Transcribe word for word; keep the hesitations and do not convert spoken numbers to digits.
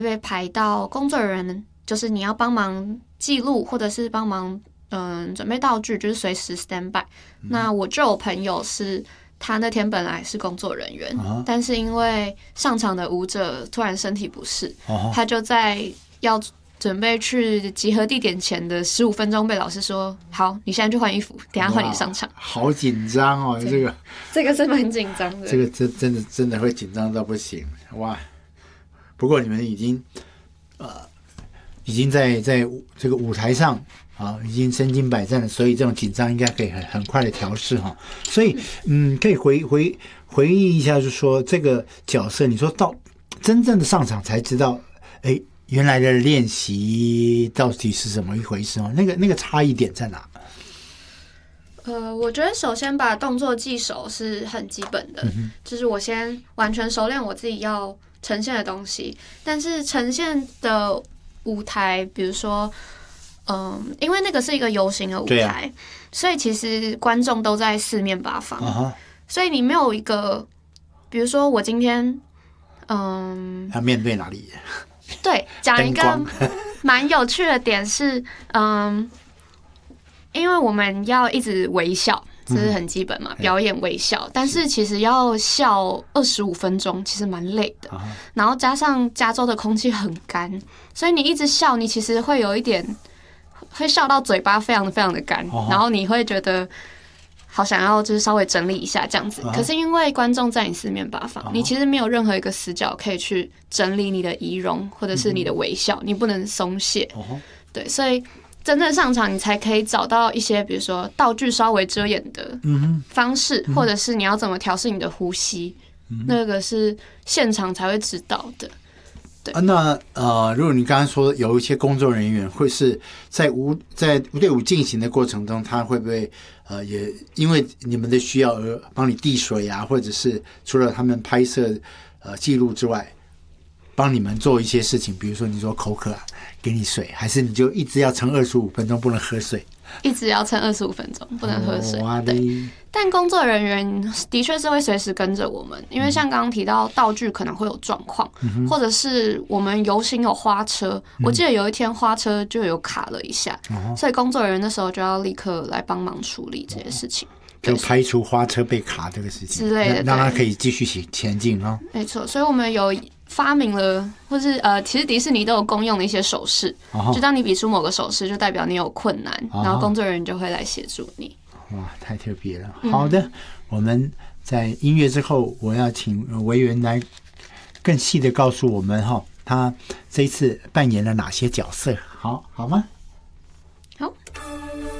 被排到工作人员，就是你要帮忙记录或者是帮忙嗯准备道具，就是随时 stand by、嗯。那我就有朋友是他那天本来是工作人员，啊、但是因为上场的舞者突然身体不适，啊、他就在要准备去集合地点前的十五分钟被老师说：“好，你现在去换衣服，等一下换你上场。” 好紧张哦，这个这个是蛮紧张的， 这个真真的真的会紧张到不行哇！不过你们已经呃已经在在这个舞台上啊，已经身经百战了，所以这种紧张应该可以很很快的调试哈。所以嗯，可以回回回忆一下，就是说这个角色，你说到真正的上场才知道，哎。原来的练习到底是怎么一回事哦？那个那个差异点在哪？ 呃，我觉得首先把动作记熟是很基本的，嗯、就是我先完全熟练我自己要呈现的东西。但是呈现的舞台，比如说，嗯、呃，因为那个是一个游行的舞台，啊、所以其实观众都在四面八方，啊、所以你没有一个，比如说我今天，嗯， 要面对哪里？ 对，讲一个蛮有趣的点是，嗯，因为我们要一直微笑，这是很基本嘛，嗯、表演微笑。但是其实要笑二十五分钟，其实蛮累的。啊、然后加上加州的空气很干，所以你一直笑，你其实会有一点会笑到嘴巴非常非常的干，啊、然后你会觉得好想要就是稍微整理一下这样子。啊、可是因为观众在你四面八方，啊、你其实没有任何一个死角可以去整理你的仪容或者是你的微笑，嗯、你不能松懈。啊、对，所以真正上场你才可以找到一些比如说道具稍微遮掩的方式，嗯、或者是你要怎么调试你的呼吸，嗯、那个是现场才会知道的。对， 啊、那呃，如果你刚刚说有一些工作人员会是在舞在队伍进行的过程中，他会不会呃也因为你们的需要而帮你递水啊，或者是除了他们拍摄呃记录之外，帮你们做一些事情，比如说你说口渴啊，给你水，还是你就一直要撑二十五分钟不能喝水？ 一直要撑二十五分钟不能喝水。哦、对，但工作人员的确是会随时跟着我们，因为像刚刚提到道具可能会有状况，嗯、或者是我们游行有花车，嗯、我记得有一天花车就有卡了一下，嗯、所以工作人员那时候就要立刻来帮忙处理这些事情。 就排除花车被卡这个事情之类的， 让它可以继续前进哦。 没错，所以我们有发明了，或是呃，其实迪士尼都有公用的一些手势，哦、就当你比出某个手势，就代表你有困难，哦、然后工作人员就会来协助你。 哇，太特别了！好的，嗯、我们在音乐之后，我要请维园来更细的告诉我们哈，他这一次扮演了哪些角色？好，好吗？